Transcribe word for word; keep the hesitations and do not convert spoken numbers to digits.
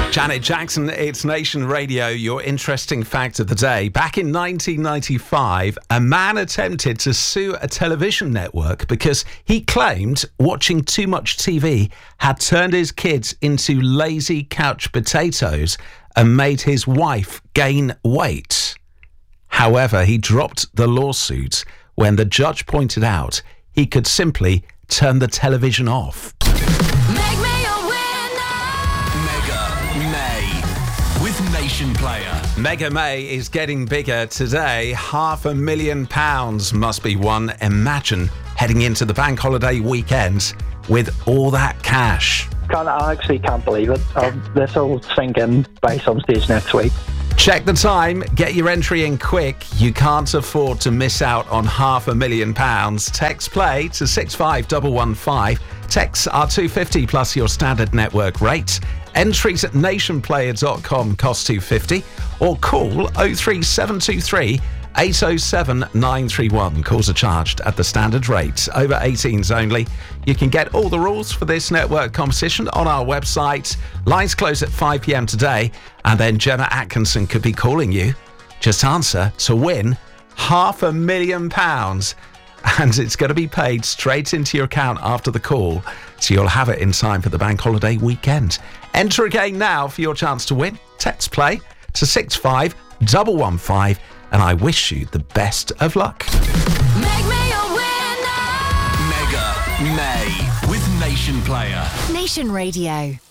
Janet Jackson, it's Nation Radio, your interesting fact of the day. Back in nineteen ninety-five, a man attempted to sue a television network because he claimed watching too much T V had turned his kids into lazy couch potatoes and made his wife gain weight. However, he dropped the lawsuit when the judge pointed out he could simply turn the television off. Nation Player. Mega May is getting bigger today. Half a million pounds must be won. Imagine heading into the bank holiday weekend with all that cash. Can't, I actually can't believe it. Um, this will sink in by some stage next week. Check the time. Get your entry in quick. You can't afford to miss out on half a million pounds. Text play to six five one one five. Texts are two pounds fifty plus your standard network rate. Entries at nation player dot com cost two pounds fifty or call oh three seven two three eight oh seven nine three one. Calls are charged at the standard rate. Over eighteens only. You can get all the rules for this network competition on our website. Lines close at five p.m. today, and then Gemma Atkinson could be calling you. Just answer to win half a million pounds. And it's going to be paid straight into your account after the call, so you'll have it in time for the bank holiday weekend. Enter again now for your chance to win. Text play to six five one one five, and I wish you the best of luck. Make me a winner. Mega May with Nation Player. Nation Radio.